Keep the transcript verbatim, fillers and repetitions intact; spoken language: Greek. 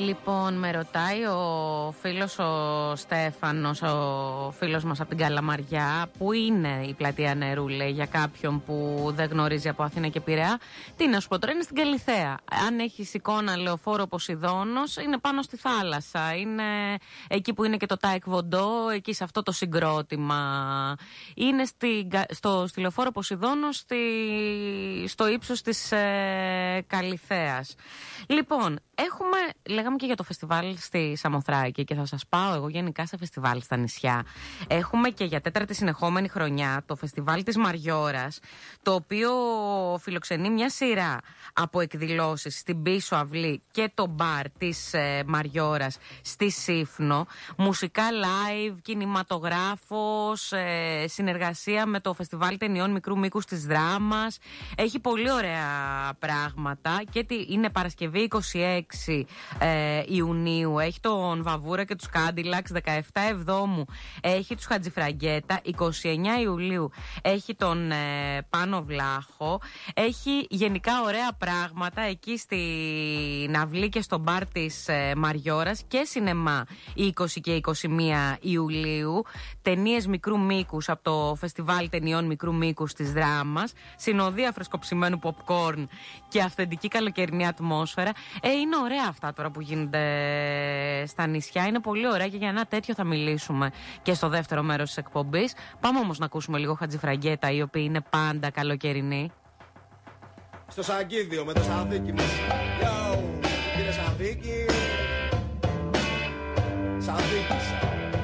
Λοιπόν, με ρωτάει ο φίλος ο Στέφανος, ο φίλος μας από την Καλαμαριά, που είναι η πλατεία Νερού, λέει, για κάποιον που δεν γνωρίζει από Αθήνα και Πειραιά. Τι να σου πω τώρα, είναι στην Καλιθέα. Αν έχεις εικόνα λεωφόρο Ποσειδώνος, είναι πάνω στη θάλασσα. Είναι εκεί που είναι και το Τάικ Βοντό, εκεί σε αυτό το συγκρότημα. Είναι στη, στο, στη λεωφόρο Ποσειδώνος, στη, στο ύψος της ε, Καλιθέας. Λοιπόν, έχουμε, λέγαμε και για το φεστιβάλ στη Σαμοθράκη και θα σας πάω εγώ γενικά σε φεστιβάλ στα νησιά. Έχουμε και για τέταρτη συνεχόμενη χρονιά το φεστιβάλ της Μαριώρας, το οποίο φιλοξενεί μια σειρά από εκδηλώσεις στην πίσω αυλή και το μπαρ της ε, Μαριώρας στη Σύφνο. Μουσικά live, κινηματογράφος, ε, συνεργασία με το φεστιβάλ ταινιών μικρού μήκους της Δράμας. Έχει πολύ ωραία πράγματα και είναι Παρασκευή είκοσι έξι ε, Ιουνίου. Έχει τον Βαβούρα και τους Κάντιλαξ. δεκαεπτά Εβδόμου έχει τους Χατζηφραγκέτα. είκοσι εννέα Ιουλίου έχει τον ε, Πάνο Βλάχο. Έχει γενικά ωραία πράγματα εκεί στην αυλή και στο μπαρ της ε, Μαριώρας και σινεμά είκοσι και είκοσι μία Ιουλίου. Ταινίες μικρού μήκους από το φεστιβάλ ταινιών μικρού μήκους της Δράμας. Συνοδεία φρεσκοψημένου popcorn και αυθεντική καλοκαιρινή ατμόσφαιρα. Ε, είναι ωραία αυτά τώρα που γίνονται στα νησιά. Είναι πολύ ωραία και για ένα τέτοιο θα μιλήσουμε και στο δεύτερο μέρος της εκπομπής. Πάμε όμως να ακούσουμε λίγο Χατζηφραγκέτα, οι οποίοι είναι πάντα καλοκαιρινοί. Στο Σαγκίδιο με το Σανθίκη μας. Yo, κύριε Σανθίκη. Σανθίκης.